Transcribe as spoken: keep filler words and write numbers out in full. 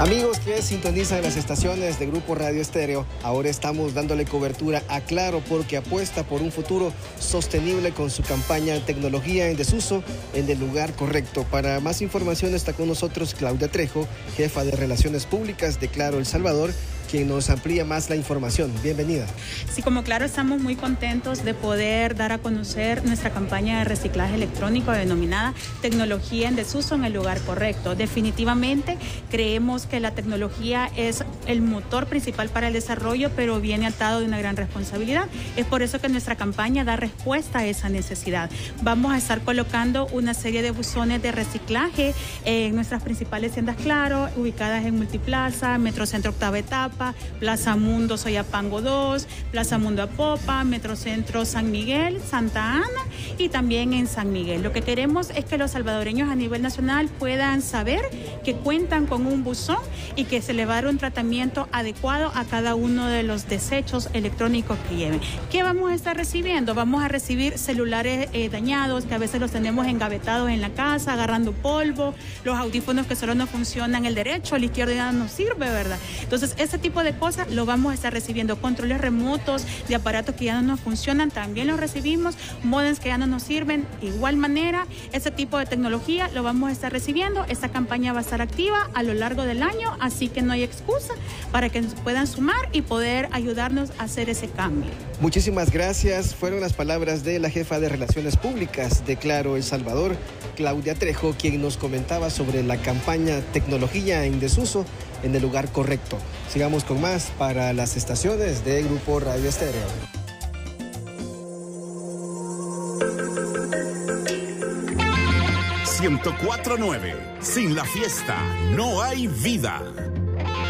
Amigos que sintonizan las estaciones de Grupo Radio Estéreo, ahora estamos dándole cobertura a Claro porque apuesta por un futuro sostenible con su campaña Tecnología en Desuso en el lugar correcto. Para más información está con nosotros Claudia Trejo, jefa de Relaciones Públicas de Claro El Salvador, quien nos amplía más la información. Bienvenida. Sí, como Claro estamos muy contentos de poder dar a conocer nuestra campaña de reciclaje electrónico denominada Tecnología en Desuso en el lugar correcto. Definitivamente creemos que la tecnología es el motor principal para el desarrollo, pero viene atado de una gran responsabilidad. Es por eso que nuestra campaña da respuesta a esa necesidad. Vamos a estar colocando una serie de buzones de reciclaje en nuestras principales tiendas Claro, ubicadas en Multiplaza, Metrocentro Octava Etapa, Plaza Mundo Soyapango dos, Plaza Mundo Apopa, Metrocentro San Miguel, Santa Ana y también en San Miguel. Lo que queremos es que los salvadoreños a nivel nacional puedan saber que cuentan con un buzón y que se le va a dar un tratamiento adecuado a cada uno de los desechos electrónicos que lleven. ¿Qué vamos a estar recibiendo? Vamos a recibir celulares eh, dañados, que a veces los tenemos engavetados en la casa, agarrando polvo, los audífonos que solo no funcionan el derecho, el izquierdo ya no sirve, ¿verdad? Entonces, ese tipo de cosas lo vamos a estar recibiendo. Controles remotos de aparatos que ya no nos funcionan, también los recibimos. Módems que ya no nos sirven, igual manera, ese tipo de tecnología lo vamos a estar recibiendo. Esta campaña va a estar activa a lo largo del año, así que no hay excusa para que nos puedan sumar y poder ayudarnos a hacer ese cambio. Muchísimas gracias. Fueron las palabras de la jefa de Relaciones Públicas de Claro El Salvador, Claudia Trejo, quien nos comentaba sobre la campaña Tecnología en Desuso en el lugar correcto. Sigamos con más para las estaciones de Grupo Radio Estéreo. ciento cuatro punto nueve. Sin la fiesta no hay vida.